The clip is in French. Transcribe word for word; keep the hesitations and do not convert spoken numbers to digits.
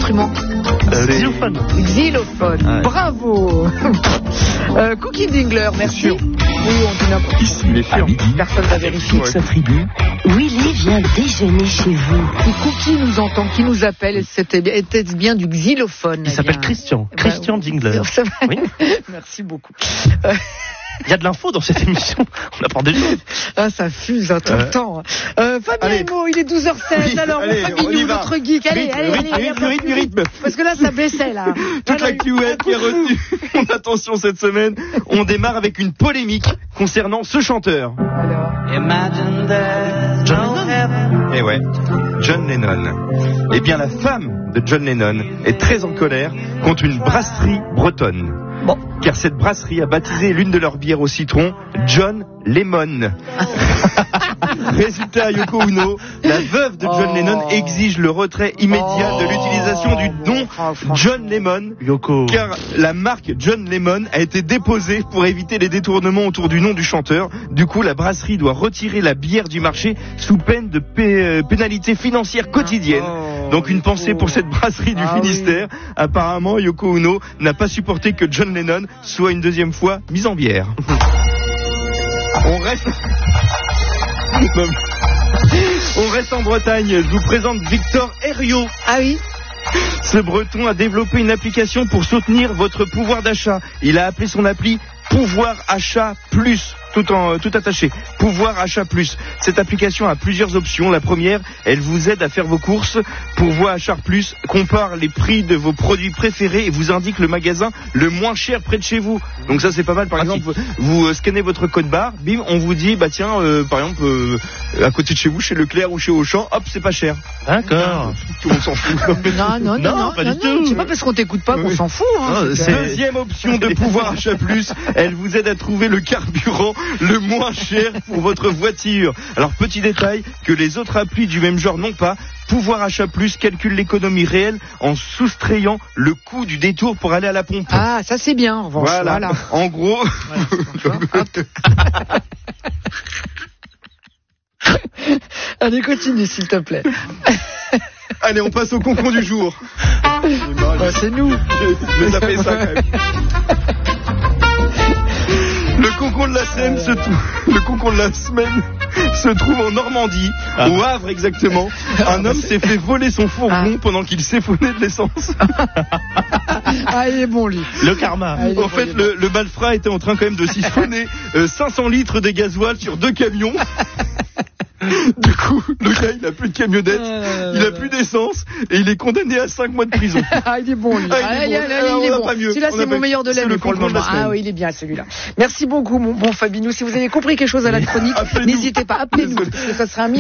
instrument? Euh, xylophone. Xylophone. Ouais. Bravo. euh, Cookie Dingler, merci. Oui, on dit n'importe quoi. Personne ne va vérifier. S'attribue. Willy vient déjeuner chez vous. Si Cookie nous entend, qui nous appelle, c'était bien, était bien du xylophone. Il s'appelle Christian. Bah, Christian Dingler. Oui. Merci beaucoup. Euh... Il y a de l'info dans cette émission. On apprend des choses. Ah, ça fuse hein, tout le euh... temps. Euh, Fabien Emo, il est douze heures seize. Oui, alors, allez, Fabien, notre geek. Allez, rythme, allez, rythme, allez. Rythme, rythme, rythme, rythme. Parce que là, ça baissait, là. Toute l'actu web qui a retenu mon attention cette semaine. On démarre avec une polémique concernant ce chanteur. Alors. John Lennon. Eh ouais, John Lennon. Eh bien, la femme de John Lennon est très en colère contre une brasserie bretonne. Bon. Car cette brasserie a baptisé l'une de leurs bières au citron John Lemon. Résultat, Yoko Ono, la veuve de John oh. Lennon exige le retrait immédiat oh. de l'utilisation du nom John Lemon, Yoko. Car la marque John Lemon a été déposée pour éviter les détournements autour du nom du chanteur. Du coup, la brasserie doit retirer la bière du marché sous peine de p- pénalité financière quotidienne. Oh. Donc une pensée pour cette brasserie du ah, Finistère. Oui. Apparemment, Yoko Ono n'a pas supporté que John Lennon soit une deuxième fois mise en bière. On reste... On reste en Bretagne. Je vous présente Victor Herriot. Ah oui. Ce Breton a développé une application pour soutenir votre pouvoir d'achat. Il a appelé son appli Pouvoir Achat Plus. Tout en tout attaché. Pouvoir Achat Plus. Cette application a plusieurs options. La première, elle vous aide à faire vos courses. Pouvoir Achat Plus compare les prix de vos produits préférés et vous indique le magasin le moins cher près de chez vous. Donc ça c'est pas mal. Par ah, exemple, si. vous euh, scannez votre code barre, bim, on vous dit bah tiens, euh, par exemple euh, à côté de chez vous, chez Leclerc ou chez Auchan, hop, c'est pas cher. D'accord. Tout le monde s'en fout. Non non non, non, non pas non, du non, tout. C'est pas parce qu'on t'écoute pas qu'on s'en fout. Hein, non, c'est... Deuxième option de Pouvoir Achat Plus, elle vous aide à trouver le carburant le moins cher pour votre voiture. Alors petit détail que les autres applis du même genre n'ont pas. Pouvoir Achat Plus calcule l'économie réelle en soustrayant le coût du détour pour aller à la pompe. Ah, ça c'est bien. En revanche, voilà. voilà. En gros. Voilà, allez, continue s'il te plaît. Allez, on passe au concon du jour. Bah, c'est nous. Mais ça fait ça quand même. Le concours de la semaine se trouve, le concours de la semaine se trouve en Normandie, ah. au Havre exactement. Un homme s'est fait voler son fourgon ah. pendant qu'il siphonnait de l'essence. Ah, il est bon lui. Le karma. Ah, en bon, fait, le, bon. le malfrat était en train quand même de siphonner euh, cinq cents litres de gasoil sur deux camions. Du coup, le gars, il a plus de camionnette, euh, il a plus d'essence et il est condamné à cinq mois de prison. Ah, il est bon, lui. Ah, il est bon. Ah, il est bon. Celui-là, c'est mon pas... meilleur de l'année pour le moment. Ah oui, il est bien, celui-là. Merci beaucoup, mon bon Fabinou. Si vous avez compris quelque chose à la chronique, n'hésitez pas, appelez-nous. Parce que ça sera un